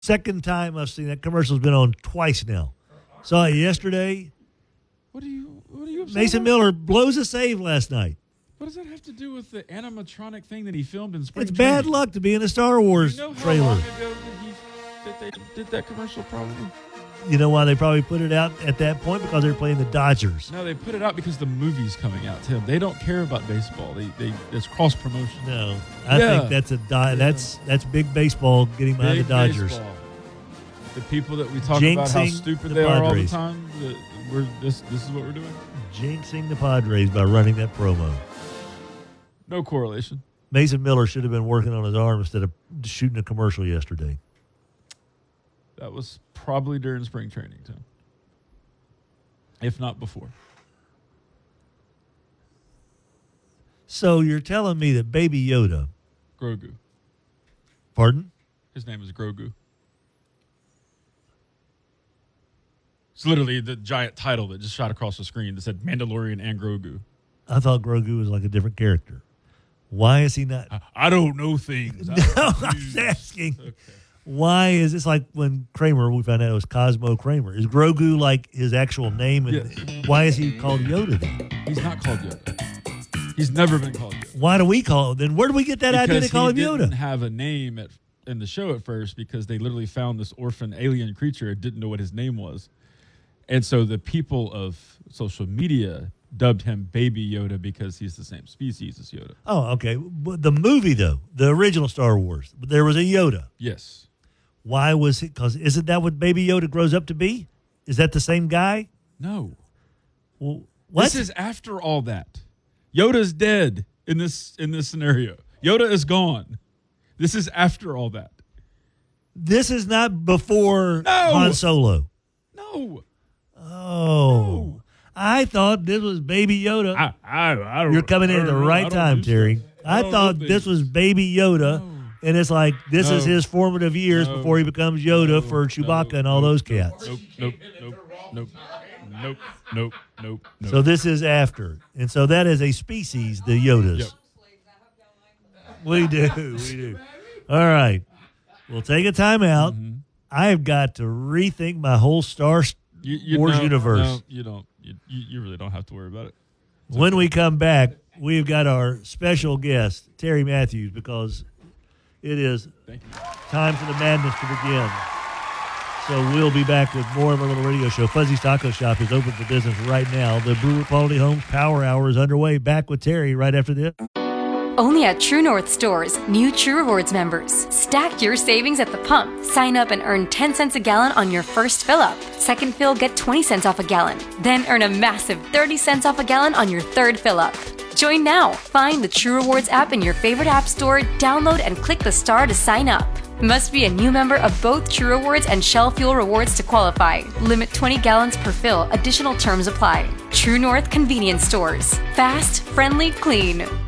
Second time I've seen that commercial's been on twice now. Saw it yesterday. What are you upset Mason about? Miller blows a save last night. What does that have to do with the animatronic thing that he filmed in spring It's bad training? luck to be in a Star Wars You know how trailer. long ago that they did that commercial probably? You know why they probably put it out at that point? Because they're playing the Dodgers. No, they put it out because the movie's coming out, Tim. They don't care about baseball. It's cross promotion. No, I Yeah. think that's big baseball getting behind Big the Dodgers. baseball. The people that we talk about how Jinxing stupid the they are all the Padres. time. This is what we're doing. Jinxing the Padres by running that promo. No correlation. Mason Miller should have been working on his arm instead of shooting a commercial yesterday. That was probably during spring training, Tim. If not before. So you're telling me that Baby Yoda, Grogu. pardon? His name is Grogu. It's literally the giant title that just shot across the screen that said Mandalorian and Grogu. I thought Grogu was like a different character. Why is he not? I don't know things. No, I'm asking. Okay. Why is it's like when Kramer, we found out it was Cosmo Kramer. Is Grogu like his actual name? And Yes. why is he called Yoda then? He's not called Yoda. He's never been called Yoda. Why do we call him? Then where do we get that idea to call him Because he didn't Yoda? have a name in the show at first because they literally found this orphan alien creature and didn't know what his name was. And so the people of social media dubbed him Baby Yoda because he's the same species as Yoda. Oh, okay. But the movie, though, the original Star Wars, there was a Yoda. Yes. Why was it? Because isn't that what Baby Yoda grows up to be? Is that the same guy? No. Well, what? This is after all that. Yoda's dead in this scenario. Yoda is gone. This is after all that. This is not before No. Han Solo. No. Oh. No. I thought this was Baby Yoda. I don't, You're coming in at the right time, Terry. I thought this was Baby Yoda, No. and it's like this is No. his formative years No. before he becomes Yoda for Chewbacca and all those cats. Nope. So this is after. And so that is a species, the Yodas. Yep. We do. All right. We'll take a timeout. Mm-hmm. I've got to rethink my whole Star Wars universe. No, you don't. You really don't have to worry about it. When we come back, we've got our special guest, Terry Matthews, because it is Thank you. time for the madness to begin. So we'll be back with more of our little radio show. Fuzzy's Taco Shop is open for business right now. The Brewer Quality Homes Power Hour is underway. Back with Terry right after this. Only at True North stores, new True Rewards members. Stack your savings at the pump. Sign up and earn 10 cents a gallon on your first fill up. Second fill, get 20 cents off a gallon. Then earn a massive 30 cents off a gallon on your third fill up. Join now. Find the True Rewards app in your favorite app store, download and click the star to sign up. Must be a new member of both True Rewards and Shell Fuel Rewards to qualify. Limit 20 gallons per fill. Additional terms apply. True North Convenience Stores. Fast, friendly, clean.